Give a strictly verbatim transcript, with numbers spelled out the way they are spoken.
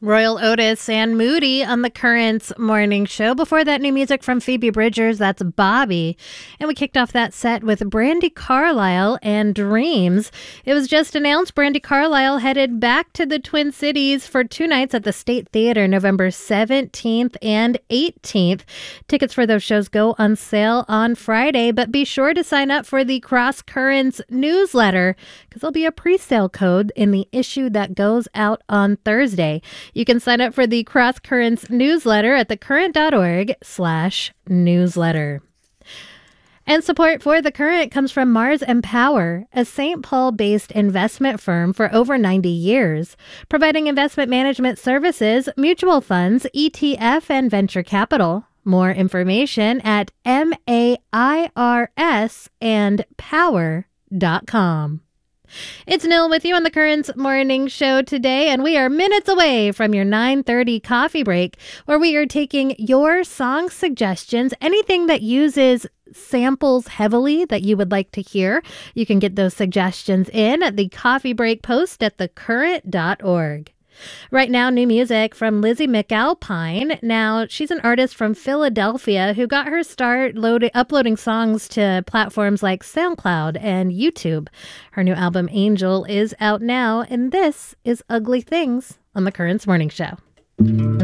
Royal Otis and Moody on the Currents morning show. Before that, new music from Phoebe Bridgers, that's Bobby. And we kicked off that set with Brandi Carlile and Dreams. It was just announced Brandi Carlile headed back to the Twin Cities for two nights at the State Theater, November seventeenth and eighteenth. Tickets for those shows go on sale on Friday, but be sure to sign up for the Cross Currents newsletter because there'll be a pre-sale code in the issue that goes out on Thursday. You can sign up for the Cross Currents newsletter at thecurrent.org slash newsletter. And support for The Current comes from Mars Empower, a Saint Paul-based investment firm for over ninety years, providing investment management services, mutual funds, E T F, and venture capital. More information at M A I R S and power dot com. It's Nil with you on the Currents morning show today, and we are minutes away from your nine thirty coffee break, where we are taking your song suggestions, anything that uses samples heavily that you would like to hear. You can get those suggestions in at the coffee break post at the current dot org. Right now, new music from Lizzie McAlpine. Now, she's an artist from Philadelphia who got her start loading, uploading songs to platforms like SoundCloud and YouTube. Her new album, Angel, is out now, and this is Ugly Things on the Currents Morning Show.